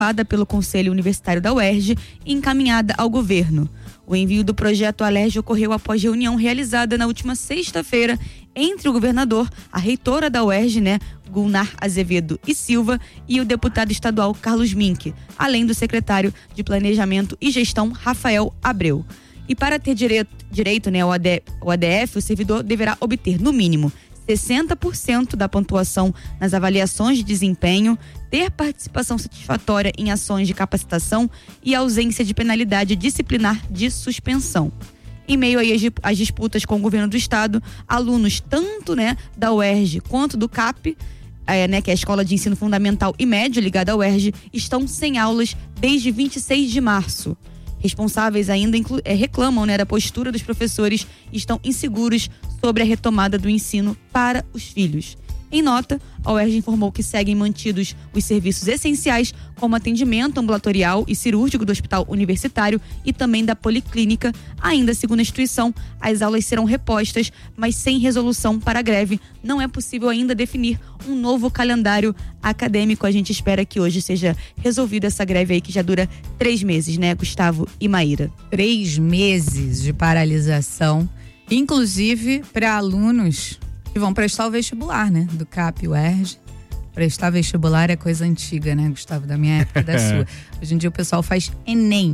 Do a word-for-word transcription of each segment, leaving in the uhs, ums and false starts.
aprovada pelo Conselho Universitário da U E R J e encaminhada ao governo. O envio do projeto à L E R J ocorreu após reunião realizada na última sexta-feira entre o governador, a reitora da U E R J, né, Gulnar Azevedo e Silva, e o deputado estadual Carlos Mink, além do secretário de Planejamento e Gestão, Rafael Abreu. E para ter direito, direito né, ao A D F, o servidor deverá obter, no mínimo, sessenta por cento da pontuação nas avaliações de desempenho, ter participação satisfatória em ações de capacitação e ausência de penalidade disciplinar de suspensão. Em meio aí às disputas com o governo do estado, alunos tanto, né, da U E R J quanto do C A P, é, né, que é a Escola de Ensino Fundamental e Médio ligada à U E R J, estão sem aulas desde vinte e seis de março. Responsáveis ainda inclu- é, reclamam, né, da postura dos professores e estão inseguros sobre a retomada do ensino para os filhos. Em nota, a U E R J informou que seguem mantidos os serviços essenciais, como atendimento ambulatorial e cirúrgico do hospital universitário e também da policlínica. Ainda segundo a instituição, as aulas serão repostas, mas sem resolução para a greve. Não é possível ainda definir um novo calendário acadêmico. A gente espera que hoje seja resolvida essa greve aí, que já dura três meses, né, Gustavo e Maíra? Três meses de paralisação, inclusive para alunos que vão prestar o vestibular, né? Do C A P e U E R J. Prestar vestibular é coisa antiga, né, Gustavo? Da minha época e da sua. Hoje em dia o pessoal faz Enem.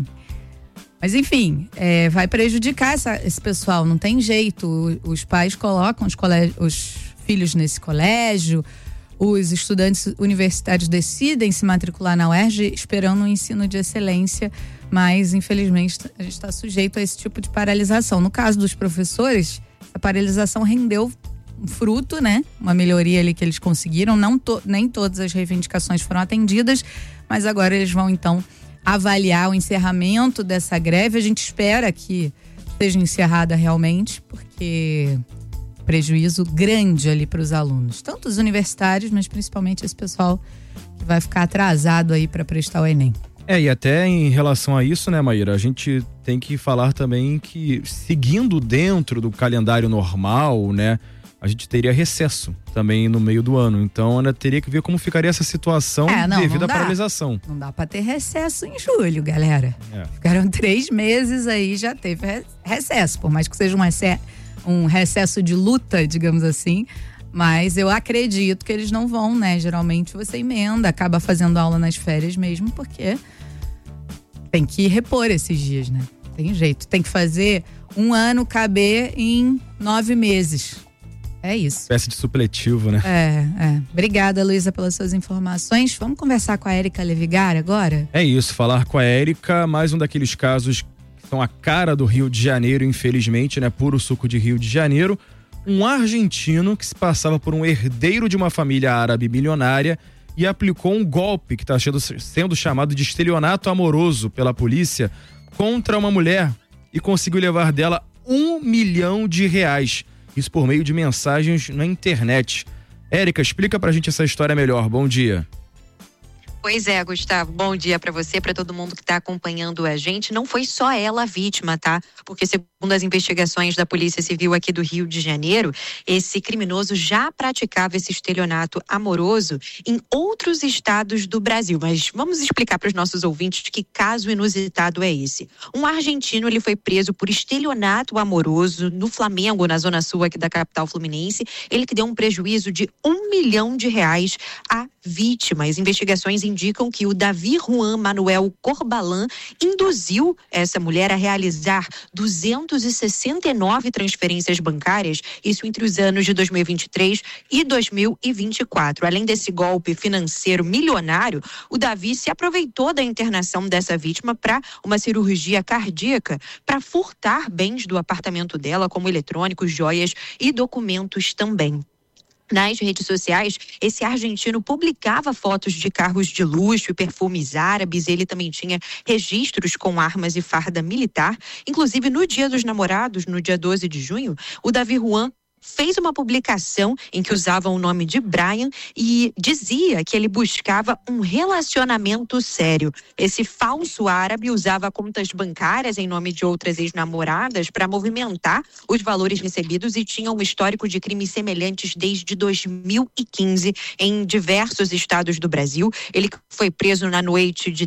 Mas enfim, é, vai prejudicar essa, esse pessoal, não tem jeito. Os pais colocam os, colégio, os filhos nesse colégio, os estudantes universitários decidem se matricular na U E R J esperando um ensino de excelência, mas infelizmente a gente está sujeito a esse tipo de paralisação. No caso dos professores, a paralisação rendeu um fruto, né? Uma melhoria ali que eles conseguiram. Não to, nem todas as reivindicações foram atendidas, mas agora eles vão então avaliar o encerramento dessa greve. A gente espera que seja encerrada realmente, porque prejuízo grande ali para os alunos, tanto os universitários, mas principalmente esse pessoal que vai ficar atrasado aí para prestar o Enem. É, e até em relação a isso, né, Maíra, a gente tem que falar também que, seguindo dentro do calendário normal, né, a gente teria recesso também no meio do ano. Então, ainda teria que ver como ficaria essa situação é, não, devido não à paralisação. Não dá pra ter recesso em julho, galera. É. Ficaram três meses aí, já teve recesso. Por mais que seja um recesso, um recesso de luta, digamos assim. Mas eu acredito que eles não vão, né? Geralmente você emenda, acaba fazendo aula nas férias mesmo, porque tem que repor esses dias, né? Tem jeito. Tem que fazer um ano caber em nove meses. É isso. Espécie de supletivo, né? É, é. Obrigada, Luísa, pelas suas informações. Vamos conversar com a Érica Levigar agora? É isso, falar com a Érica, mais um daqueles casos que são a cara do Rio de Janeiro, infelizmente, né? Puro suco de Rio de Janeiro. Um argentino que se passava por um herdeiro de uma família árabe milionária e aplicou um golpe que está sendo chamado de estelionato amoroso pela polícia contra uma mulher e conseguiu levar dela um milhão de reais. Isso por meio de mensagens na internet. Érica, explica pra gente essa história melhor. Bom dia. Pois é, Gustavo, bom dia para você, para todo mundo que está acompanhando a gente. Não foi só ela a vítima, tá? Porque segundo as investigações da Polícia Civil aqui do Rio de Janeiro, esse criminoso já praticava esse estelionato amoroso em outros estados do Brasil. Mas vamos explicar para os nossos ouvintes que caso inusitado é esse. Um argentino, ele foi preso por estelionato amoroso no Flamengo, na zona sul aqui da capital fluminense. Ele que deu um prejuízo de um milhão de reais à vítima. As investigações indicam que o Davi Juan Manuel Corbalan induziu essa mulher a realizar duzentas e sessenta e nove transferências bancárias, isso entre os anos de dois mil e vinte e três e dois mil e vinte e quatro. Além desse golpe financeiro milionário, o Davi se aproveitou da internação dessa vítima para uma cirurgia cardíaca, para furtar bens do apartamento dela, como eletrônicos, joias e documentos também. Nas redes sociais, esse argentino publicava fotos de carros de luxo e perfumes árabes. Ele também tinha registros com armas e farda militar. Inclusive, no Dia dos Namorados, no dia doze de junho, o Davi Juan fez uma publicação em que usava o nome de Brian e dizia que ele buscava um relacionamento sério. Esse falso árabe usava contas bancárias em nome de outras ex-namoradas para movimentar os valores recebidos e tinha um histórico de crimes semelhantes desde dois mil e quinze em diversos estados do Brasil. Ele foi preso na noite de